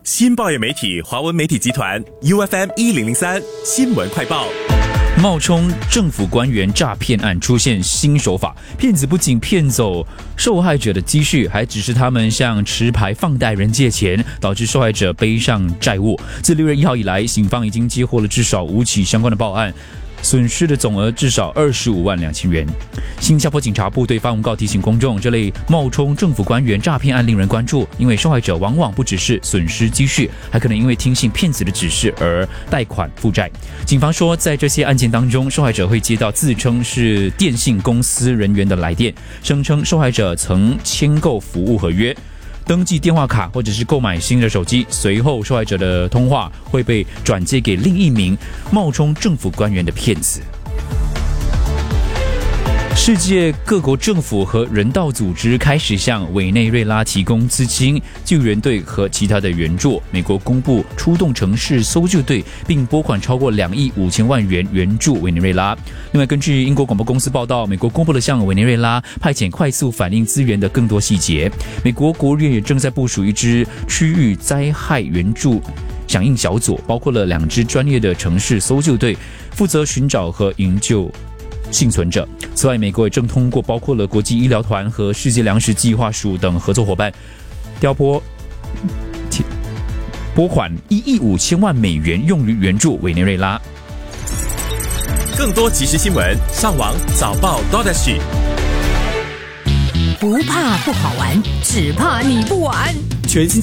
新报业媒体华文媒体集团 UFM1003 新闻快报。 冒充政府官员诈骗案出现新手法，骗子不仅骗走受害者的积蓄，还指示他们向持牌放贷人借钱，导致受害者背上债务。自6月1号以来，警方已经接获了至少5起相关的报案，损失的总额至少25万2千元。新加坡警察部队发文告提醒公众，这类冒充政府官员诈骗案令人关注，因为受害者往往不只是损失积蓄，还可能因为听信骗子的指示而贷款负债。警方说，在这些案件当中，受害者会接到自称是电信公司人员的来电，声称受害者曾签购服务合约，登记电话卡或者是购买新的手机，随后受害者的通话会被转接给另一名冒充政府官员的骗子。世界各国政府和人道组织开始向委内瑞拉提供资金、救援队和其他的援助。美国公布出动城市搜救队，并拨款超过2亿5千万元援助委内瑞拉。另外，根据英国广播公司报道，美国公布了向委内瑞拉派遣快速反应资源的更多细节。美国国务院也正在部署一支区域灾害援助响应小组，包括了2支专业的城市搜救队，负责寻找和营救幸存者。此外，美国也正通过包括了国际医疗团和世界粮食计划署等合作伙伴，拨款1亿5千万美元用于援助委内瑞拉。 更多即时新闻，上网早报 .SG。 不怕不好玩，只怕你不玩。 全新